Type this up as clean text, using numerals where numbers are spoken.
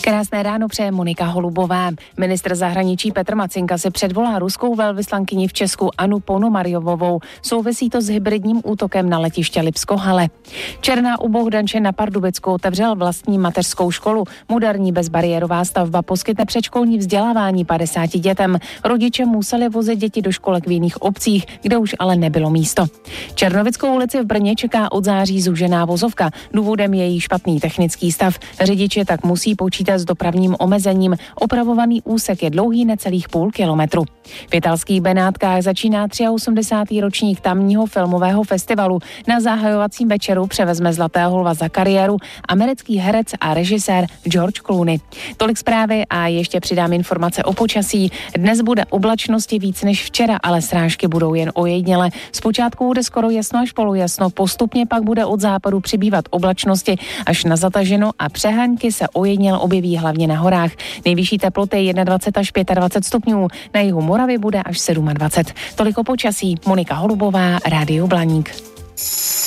Krásné ráno přeje Monika Holubová. Ministr zahraničí Petr Macinka si předvolá ruskou velvyslankyni v Česku Annu Ponomarjovovou. Souvisí to s hybridním útokem na letiště Lipsko-Hale. Černá u Bohdanče na Pardubicku otevřel vlastní mateřskou školu. Moderní bezbariérová stavba poskytne předškolní vzdělávání 50 dětem. Rodiče museli vozit děti do školek v jiných obcích, kde už ale nebylo místo. Černovickou ulici v Brně čeká od září zúžená vozovka. Důvodem je její špatný technický stav. Řidiči tak musí počítat s dopravním omezením. Opravovaný úsek je dlouhý necelých půl kilometru. V italských Benátkách začíná 83. ročník tamního filmového festivalu. Na zahajovacím večeru převezme Zlatého lva za kariéru americký herec a režisér George Clooney. Tolik zprávy a ještě přidám informace o počasí. Dnes bude oblačnosti víc než včera, ale srážky budou jen ojediněle. Zpočátku bude skoro jasno až polojasno, postupně pak bude od západu přibývat oblačnosti až na zataženo a přehánky se ojediněle objeví hlavně na horách. Nejvyšší teploty 21 až 25 stupňů, na jihu Moravy bude až 27. Tolik o počasí. Monika Holubová, Rádio Blaník.